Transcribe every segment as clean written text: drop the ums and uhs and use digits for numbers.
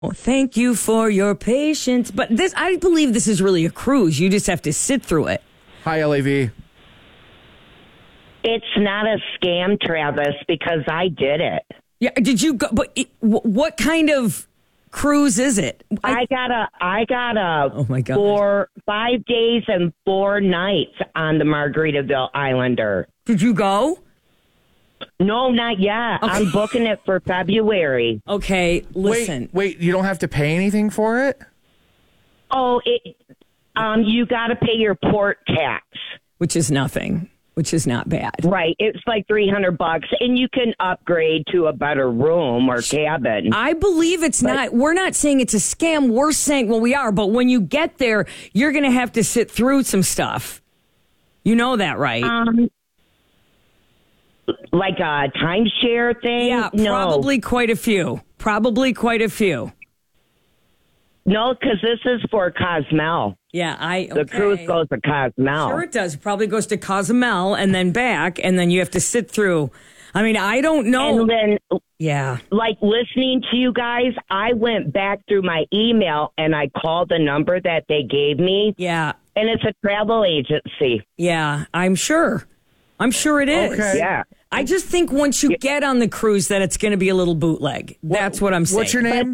Well, thank you for your patience. But I believe this is really a cruise. You just have to sit through it. Hi, LAV. It's not a scam, Travis, because I did it. Yeah, did you go? But what kind of cruise is it? I got a Oh my God. 5 days and 4 nights on the Margaritaville Islander. Did you go? No, not yet. Okay. I'm booking it for February. Okay, listen. Wait, you don't have to pay anything for it? Oh, you got to pay your port tax. Which is nothing. Which is not bad. Right. It's like $300, and you can upgrade to a better room or cabin. I believe it's not. We're not saying it's a scam. We're saying, well, we are. But when you get there, you're going to have to sit through some stuff. You know that, right? Like a timeshare thing? Yeah, probably quite a few. No, because this is for Cozumel. Yeah, The cruise goes to Cozumel. Sure it does. It probably goes to Cozumel and then back, and then you have to sit through. I mean, I don't know. And then, yeah. like listening to you guys, I went back through my email and I called the number that they gave me. Yeah. And it's a travel agency. Yeah, I'm sure. It is. Okay. Yeah. I just think once you get on the cruise that it's going to be a little bootleg. That's what I'm saying. What's your name?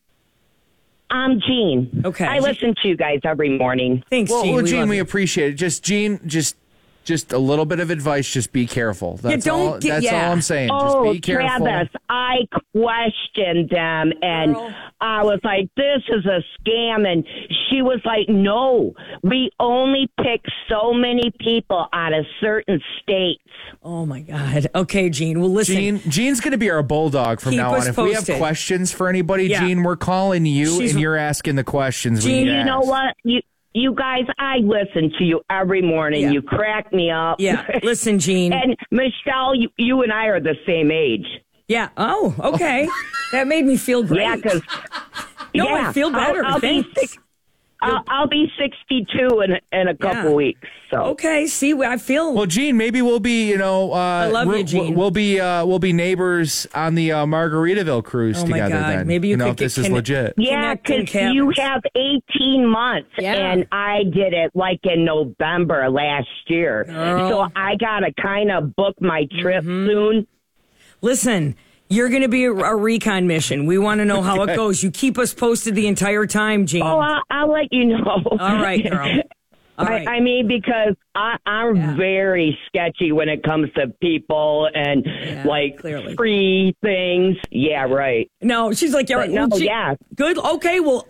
I'm Jean. Okay. I listen to you guys every morning. Thanks, Jean. Well, Jean, we love appreciate it. Just a little bit of advice. Just be careful. That's all I'm saying. Oh, just be careful. Travis, I questioned them, and I was like, this is a scam. And she was like, no, we only pick so many people out of certain states. Oh, my God. Okay, Jean. Well, listen. Jean's going to be our bulldog from Keep now us on. If we posted. have questions for anybody, Yeah. Jean, we're calling you, and you're asking the questions. Jean, You know what? You guys, I listen to you every morning. Yeah. You crack me up. Yeah. Listen, Jean. And Michelle, you and I are the same age. Yeah. Oh, okay. That made me feel great. Yeah, because I feel better. I'll be 62 in a couple weeks. So okay. See, I feel. Well, Jean, maybe we'll be, I love you, Jean. We'll be neighbors on the Margaritaville cruise Oh my together. God. Then Maybe you could if this is get legit. yeah, connecting because you have 18 months, Yeah. and I did it like in November last year. Girl. So I gotta kind of book my trip soon. Listen, you're going to be a recon mission. We want to know how it goes. You keep us posted the entire time, Jean. Oh, I'll let you know. All right, girl. All right. I mean, because I'm very sketchy when it comes to people and clearly. free things. Yeah, right. No, she's like, But no, yeah. Good. Okay, well,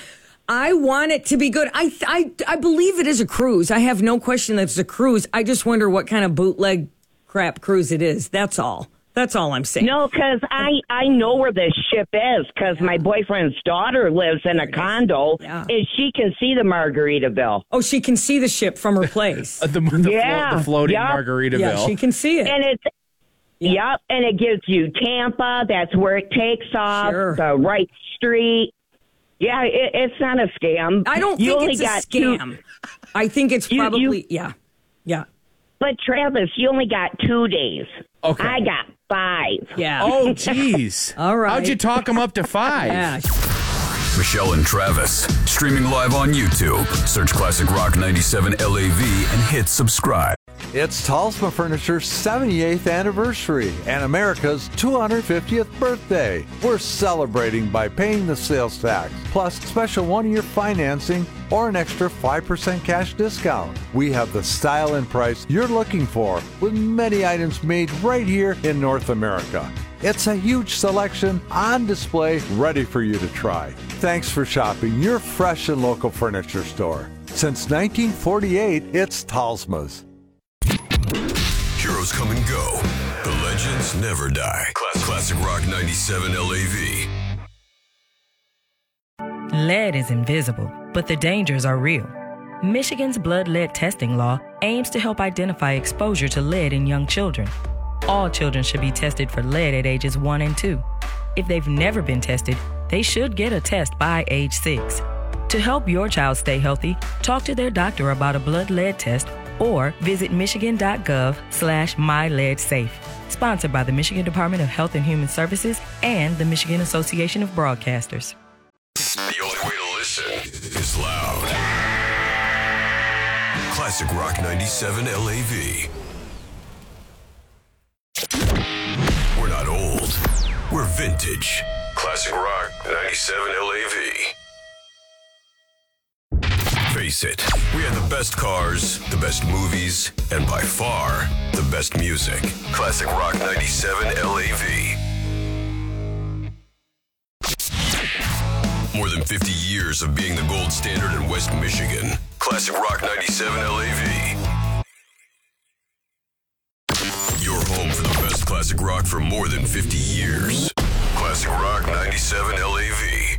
I want it to be good. I believe it is a cruise. I have no question that it's a cruise. I just wonder what kind of bootleg crap cruise it is. That's all. That's all I'm saying. No, because I know where this ship is because my boyfriend's daughter lives in a condo and she can see the Margaritaville. Oh, she can see the ship from her place. The floating Margaritaville. Yeah, she can see it. And it's, and it gives you Tampa. That's where it takes off. Sure. The right street. Yeah, it's not a scam. I don't think it's a scam. I think it's probably, yeah. But Travis, you only got 2 days. Okay. I got 5. Yeah. Oh, jeez. All right. How'd you talk them up to 5? Yeah. Michelle and Travis, streaming live on YouTube. Search Classic Rock 97 LAV and hit subscribe. It's Talsma Furniture's 78th anniversary and America's 250th birthday. We're celebrating by paying the sales tax, plus special one-year financing or an extra 5% cash discount. We have the style and price you're looking for with many items made right here in North America. It's a huge selection on display, ready for you to try. Thanks for shopping your fresh and local furniture store. Since 1948, it's Talsma's. Heroes come and go. The legends never die. Classic Rock 97 LAV. Lead is invisible, but the dangers are real. Michigan's blood lead testing law aims to help identify exposure to lead in young children. All children should be tested for lead at ages 1 and 2. If they've never been tested, they should get a test by age 6. To help your child stay healthy, talk to their doctor about a blood lead test or visit michigan.gov/myleadsafe. Sponsored by the Michigan Department of Health and Human Services and the Michigan Association of Broadcasters. The only way to listen is loud. Classic Rock 97 LAV. We're not old. We're vintage. Classic Rock 97 LAV. Face it, we had the best cars, the best movies, and by far, the best music. Classic Rock 97 LAV. More than 50 years of being the gold standard in West Michigan. Classic Rock 97 LAV. Your home for the best classic rock for more than 50 years. Classic Rock 97 LAV.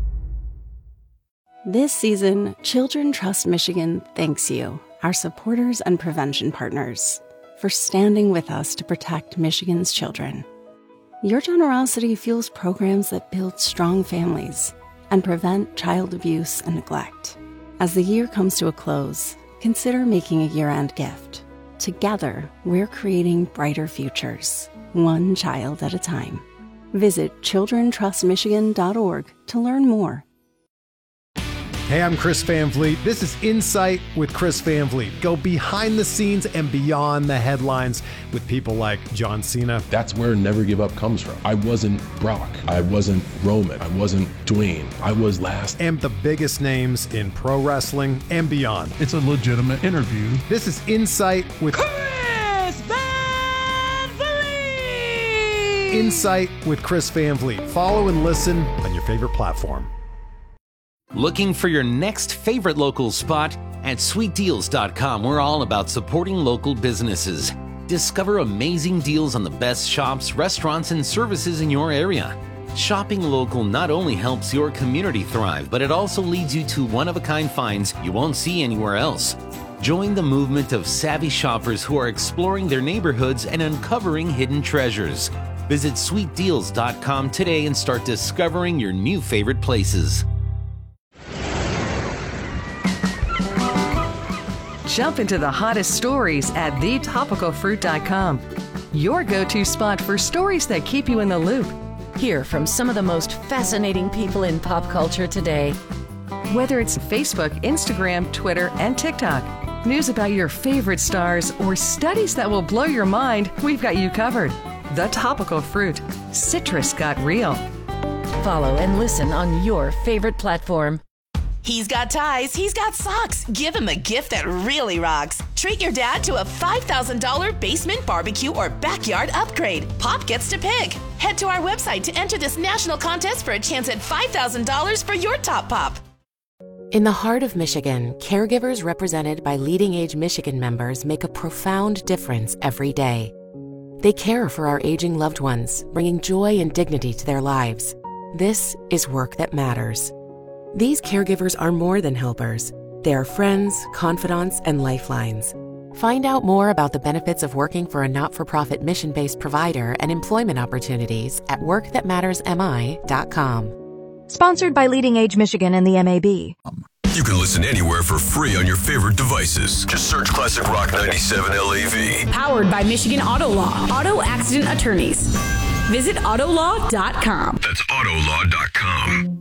This season, Children Trust Michigan thanks you, our supporters and prevention partners, for standing with us to protect Michigan's children. Your generosity fuels programs that build strong families and prevent child abuse and neglect. As the year comes to a close, consider making a year-end gift. Together, we're creating brighter futures, one child at a time. Visit childrentrustmichigan.org to learn more. Hey, I'm Chris Van Vliet. This is Insight with Chris Van Vliet. Go behind the scenes and beyond the headlines with people like John Cena. That's where Never Give Up comes from. I wasn't Brock. I wasn't Roman. I wasn't Dwayne. I was last. And the biggest names in pro wrestling and beyond. It's a legitimate interview. This is Insight with Chris Van Vliet. Insight with Chris Van Vliet. Follow and listen on your favorite platform. Looking for your next favorite local spot? At sweetdeals.com, we're all about supporting local businesses. Discover amazing deals on the best shops, restaurants, and services in your area. Shopping local not only helps your community thrive, but it also leads you to one-of-a-kind finds you won't see anywhere else. Join the movement of savvy shoppers who are exploring their neighborhoods and uncovering hidden treasures. Visit sweetdeals.com today and start discovering your new favorite places. Jump into the hottest stories at thetopicalfruit.com. Your go-to spot for stories that keep you in the loop. Hear from some of the most fascinating people in pop culture today. Whether it's Facebook, Instagram, Twitter, and TikTok, news about your favorite stars, or studies that will blow your mind, we've got you covered. The Topical Fruit. Citrus got real. Follow and listen on your favorite platform. He's got ties, he's got socks. Give him a gift that really rocks. Treat your dad to a $5,000 basement barbecue or backyard upgrade. Pop gets to pick. Head to our website to enter this national contest for a chance at $5,000 for your top pop. In the heart of Michigan, caregivers represented by Leading Age Michigan members make a profound difference every day. They care for our aging loved ones, bringing joy and dignity to their lives. This is work that matters. These caregivers are more than helpers. They are friends, confidants, and lifelines. Find out more about the benefits of working for a not-for-profit mission-based provider and employment opportunities at workthatmattersmi.com. Sponsored by Leading Age Michigan and the MAB. You can listen anywhere for free on your favorite devices. Just search Classic Rock 97 LAV. Powered by Michigan Auto Law. Auto accident attorneys. Visit autolaw.com. That's autolaw.com.